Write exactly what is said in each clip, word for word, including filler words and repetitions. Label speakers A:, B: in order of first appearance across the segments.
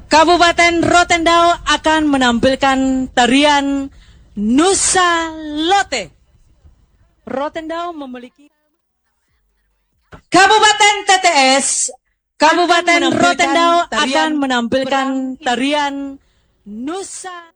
A: Kabupaten Rotendao akan menampilkan tarian Nusa Lote. Rotendao memiliki Kabupaten T T S. Kabupaten Rotendao akan menampilkan tarian Nusa.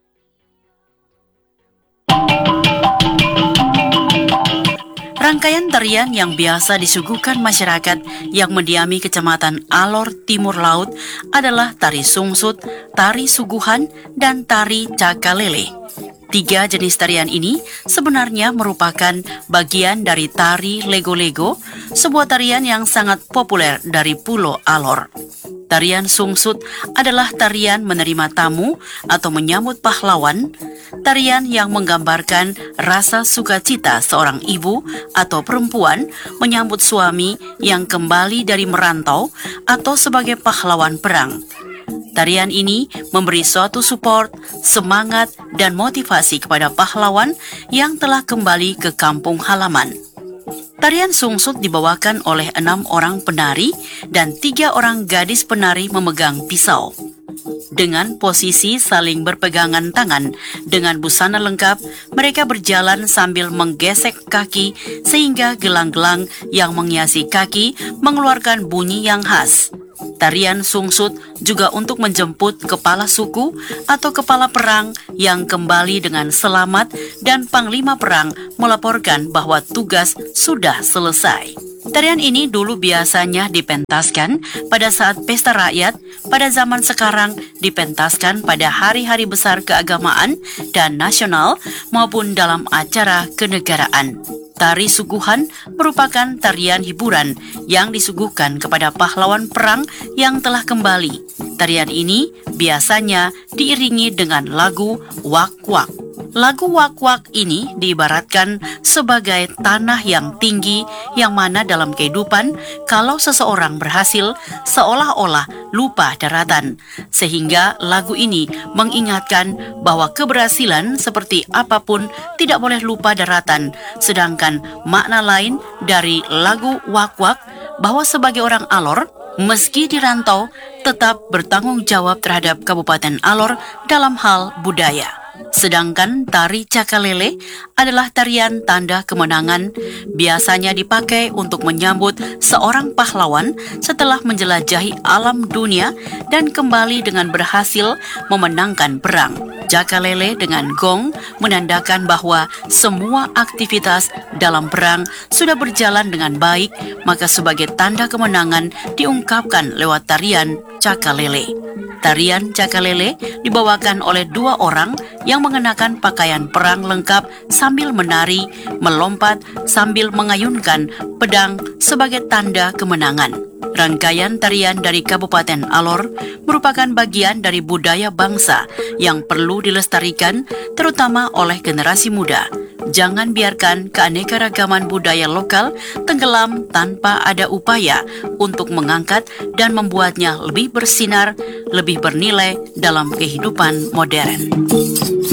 B: Rangkaian tarian yang biasa disuguhkan masyarakat yang mendiami Kecamatan Alor Timur Laut adalah tari sungsut, tari suguhan, dan tari cakalele. Tiga jenis tarian ini sebenarnya merupakan bagian dari tari lego-lego, sebuah tarian yang sangat populer dari Pulau Alor. Tarian sungsut adalah tarian menerima tamu atau menyambut pahlawan, tarian yang menggambarkan rasa sukacita seorang ibu atau perempuan menyambut suami yang kembali dari merantau atau sebagai pahlawan perang. Tarian ini memberi suatu support, semangat, dan motivasi kepada pahlawan yang telah kembali ke kampung halaman. Tarian sungsut dibawakan oleh enam orang penari dan tiga orang gadis penari memegang pisau. Dengan posisi saling berpegangan tangan dengan busana lengkap, mereka berjalan sambil menggesek kaki sehingga gelang-gelang yang menghiasi kaki mengeluarkan bunyi yang khas. Tarian sungsut juga untuk menjemput kepala suku atau kepala perang yang kembali dengan selamat dan panglima perang melaporkan bahwa tugas sudah selesai. Tarian ini dulu biasanya dipentaskan pada saat pesta rakyat, pada zaman sekarang dipentaskan pada hari-hari besar keagamaan dan nasional maupun dalam acara kenegaraan. Tari suguhan merupakan tarian hiburan yang disuguhkan kepada pahlawan perang yang telah kembali. Tarian ini biasanya diiringi dengan lagu wak-wak. Lagu wak-wak ini diibaratkan sebagai tanah yang tinggi yang mana dalam kehidupan kalau seseorang berhasil seolah-olah lupa daratan. Sehingga lagu ini mengingatkan bahwa keberhasilan seperti apapun tidak boleh lupa daratan. Sedangkan makna lain dari lagu wak-wak bahwa sebagai orang Alor, meski dirantau tetap bertanggung jawab terhadap Kabupaten Alor dalam hal budaya. Sedangkan tari cakalele adalah tarian tanda kemenangan, biasanya dipakai untuk menyambut seorang pahlawan setelah menjelajahi alam dunia dan kembali dengan berhasil memenangkan perang. Cakalele dengan gong menandakan bahwa semua aktivitas dalam perang sudah berjalan dengan baik, maka sebagai tanda kemenangan diungkapkan lewat tarian cakalele. Tarian cakalele dibawakan oleh dua orang yang mengenakan pakaian perang lengkap sambil menari, melompat, sambil mengayunkan pedang sebagai tanda kemenangan. Rangkaian tarian dari Kabupaten Alor merupakan bagian dari budaya bangsa yang perlu dilestarikan terutama oleh generasi muda. Jangan biarkan keanekaragaman budaya lokal tenggelam tanpa ada upaya untuk mengangkat dan membuatnya lebih bersinar, lebih bernilai dalam kehidupan modern.